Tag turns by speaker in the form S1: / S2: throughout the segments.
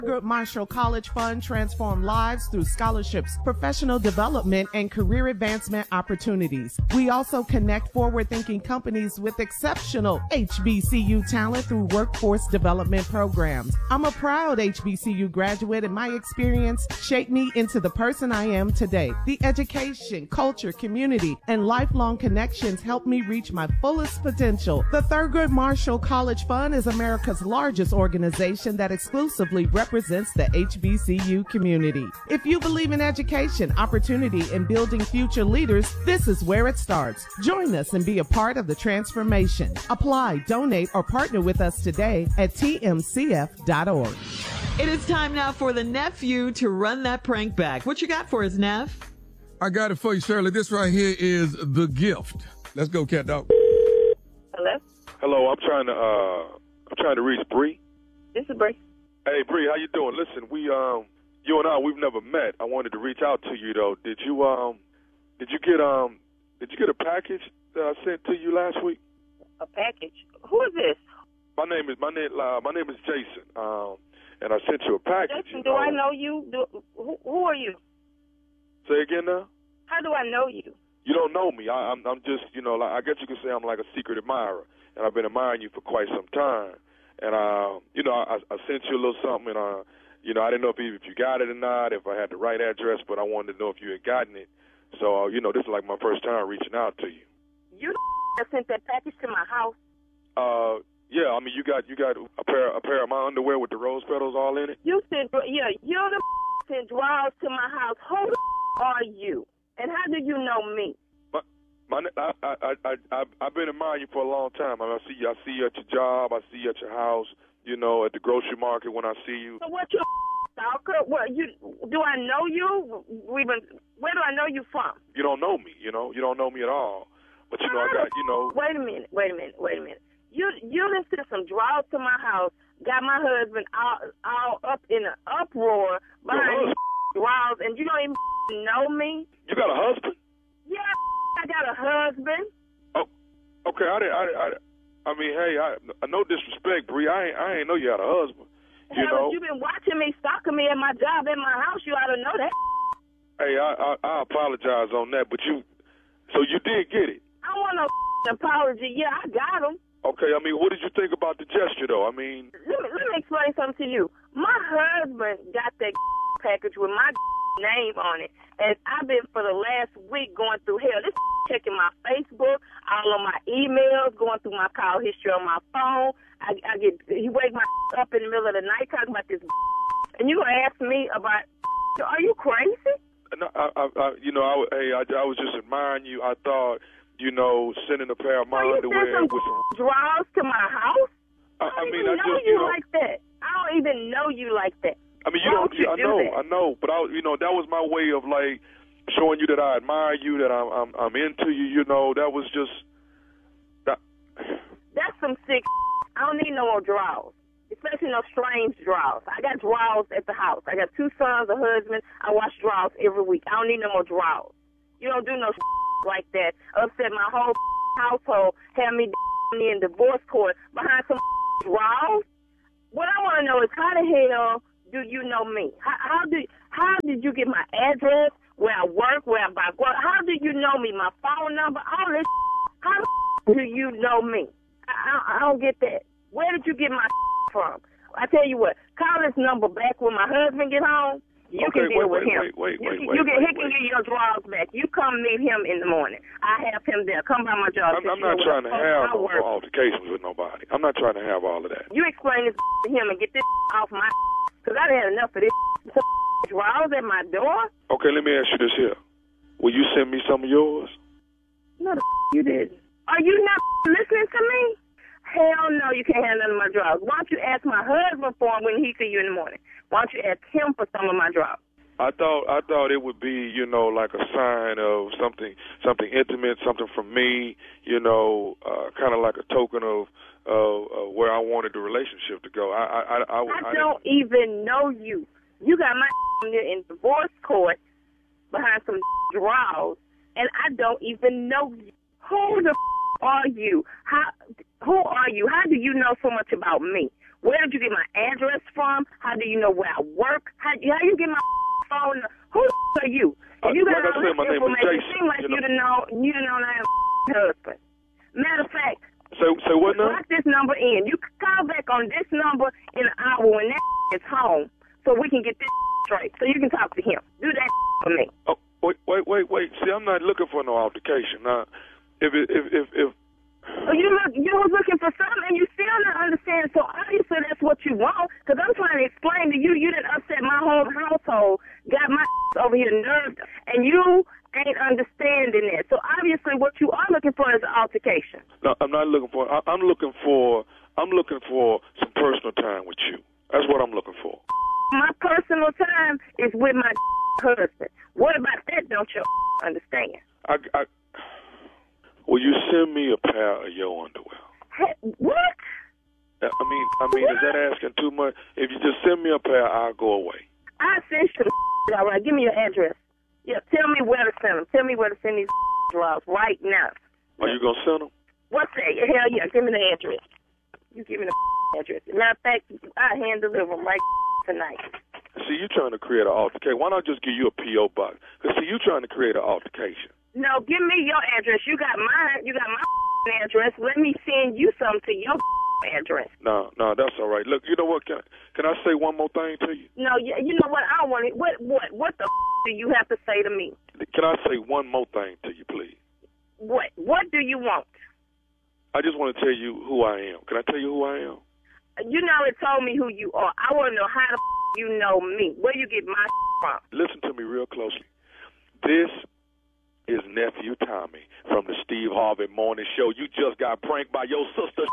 S1: Thurgood Marshall College Fund transform lives through scholarships, professional development, and career advancement opportunities. We also connect forward-thinking companies with exceptional HBCU talent through workforce development programs. I'm a proud HBCU graduate, and my experience shaped me into the person I am today. The education, culture, community, and lifelong connections helped me reach my fullest potential. The Thurgood Marshall College Fund is America's largest organization that exclusively represents the HBCU community. If you believe in education, opportunity, and building future leaders, this is where it starts. Join us and be a part of the transformation. Apply, donate, or partner with us today at tmcf.org.
S2: It is time now for the nephew to run that prank back. What you got for us, Neff?
S3: I got it for you, Shirley. This right here is The Gift. Let's go, cat dog.
S4: Hello?
S5: Hello, I'm trying to reach Bree.
S4: This is Bree.
S5: Hey, Bree, how you doing? Listen, you and I, we've never met. I wanted to reach out to you though. Did you get a package that I sent to you last week?
S4: A package? Who is this?
S5: My name is Jason. And I sent you a package.
S4: Jason, do I know you? Who are you?
S5: Say again now?
S4: How do I know you?
S5: You don't know me. I'm just, like, I guess you could say I'm like a secret admirer, and I've been admiring you for quite some time. And I sent you a little something, and I didn't know if you got it or not, if I had the right address, but I wanted to know if you had gotten it. So, this is like my first time reaching out to you.
S4: You sent that package to my house?
S5: Yeah. I mean, you got a pair of my underwear with the rose petals all in it.
S4: You sent sent drawers to my house. Who are you? And how do you know me?
S5: I've been admiring you for a long time. I see you at your job. I see you at your house. At the grocery market when I see you.
S4: So what, you stalker? Do I know you? Where do I know you from?
S5: You don't know me. You don't know me at all. But I got.
S4: Wait a minute. You done sent some drawers to my house. Got my husband all up in an uproar behind these drawers, and you don't even know me.
S5: You got a husband?
S4: Yeah, I got a husband.
S5: Oh, okay. I mean, hey, no disrespect, Bree. I ain't know you had a husband.
S4: Hell, if you've been watching me, stalking me at my job, at my house, you ought to know that.
S5: Hey, I apologize on that, but so you did get it.
S4: I don't want no apology. Yeah, I got him.
S5: Okay, I mean, what did you think about the gesture, though? I mean,
S4: let me explain something to you. My husband got that package with my name on it, and I've been for the last week going through hell. This checking my Facebook, all of my emails, going through my call history on my phone. He wake my up in the middle of the night talking about this, and you gonna ask me about? Are you crazy?
S5: No, I was just admiring you. I thought, sending a pair of my underwear with some
S4: drawers to my house. I don't even know you like that. I don't even know you like that.
S5: I mean, I know, but that was my way of like showing you that I admire you, that I'm into you. That was just that.
S4: That's some sick. I don't need no more drawers, especially no strange drawers. I got drawers at the house. I got 2 sons, a husband. I wash drawers every week. I don't need no more drawers. You don't do no like that. Upset my whole household. Have me in divorce court behind some drawers. What I want to know is how the hell do you know me? How did you get my address, where I work, where I buy? How do you know me? My phone number, all this. How do you know me? I don't get that. Where did you get my from? I tell you what, call this number back when my husband get home. You can deal with him. He can get your drawers back. You come meet him in the morning. I have him there. Come by my job.
S5: I'm not trying to have no altercations with nobody. I'm not trying to have all of that.
S4: You explain this to him and get this off my, because I done had enough of this. Drawers at my door?
S5: Okay, let me ask you this here. Will you send me some of yours?
S4: No, you didn't. Are you not listening to me? Hell no, you can't have none of my drawers. Why don't you ask my husband for them when he see you in the morning? Why don't you ask him for some of my drawers?
S5: I thought it would be, like a sign of something intimate, something from me, kind of like a token of where I wanted the relationship to go. I
S4: don't even know you. You got my in divorce court behind some drawers, and I don't even know you. Who the are you? Who are you? How do you know so much about me? Where did you get my address from? How do you know where I work? How you get my phone? Who are you? If you got
S5: like I
S4: all
S5: said,
S4: this
S5: my name is
S4: information, it
S5: Jason,
S4: seems like
S5: you know.
S4: you'd have known I am husband. Matter of fact,
S5: So what now?
S4: lock this number in. You can call back on this number in an hour when that is home, so we can get this straight. So you can talk to him. Do that for me.
S5: Oh, wait. See, I'm not looking for no altercation. Now, if
S4: So you was looking for something, and you still not understand. So obviously that's what you want. Because I'm trying to explain to you, you didn't upset my whole household, got my over here nerved, and you ain't understanding it. So obviously what you are looking for is an altercation.
S5: no, I'm not looking for. I'm looking for some personal time with you. That's what I'm looking for.
S4: My personal time is with my husband. What about that? Don't you understand?
S5: Will you send me a pair of your underwear?
S4: Hey, what?
S5: I mean, is that asking too much? If you just send me a pair, I'll go away.
S4: I sent you the all right. Give me your address. Yeah, tell me where to send them. Tell me where to send these drawers right now.
S5: Are you gonna send them?
S4: What's that? Hell yeah, give me the address. You give me the address. Matter of fact, I hand deliver them right tonight.
S5: See, you trying to create an altercation. Why not just give you a P.O. box? Because, see, you trying to create an altercation.
S4: No, give me your address. You got mine. You got my address. Let me send you some to your address.
S5: No, that's all right. Look, you know what? Can I say one more thing to you?
S4: No, you know what? I don't want it. What the do you have to say to me?
S5: Can I say one more thing to you, please?
S4: What do you want?
S5: I just want to tell you who I am. Can I tell you who I am?
S4: You already told me who you are. I want to know how the you know me. Where you get my from?
S5: Listen to me real closely. This is Nephew Tommy from the Steve Harvey Morning Show. You just got pranked by your sister.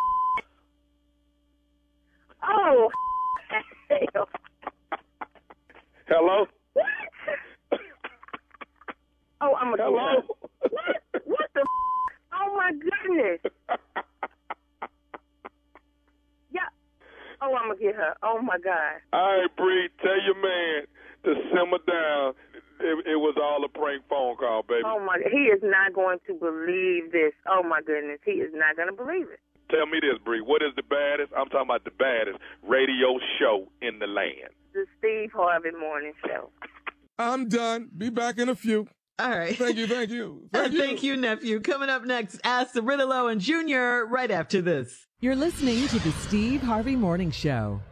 S4: Oh, hell.
S5: Hello?
S4: What? Oh, I'm a
S5: Hello?
S4: What the? Oh my goodness. Yeah. Oh, I'm gonna get her. Oh my God.
S5: All right, Bree, tell your man to simmer down. It was all a prank phone call, baby.
S4: Oh my, he is not going to believe this. Oh my goodness, he is not going to believe it.
S5: Tell me this, Bree. What is the baddest? I'm talking about the baddest radio show in the land.
S4: The Steve Harvey Morning Show.
S3: I'm done. Be back in a few.
S2: All right.
S3: Thank you.
S2: Thank you, nephew. Coming up next, Ask Cirillo and Jr. right after this.
S6: You're listening to the Steve Harvey Morning Show.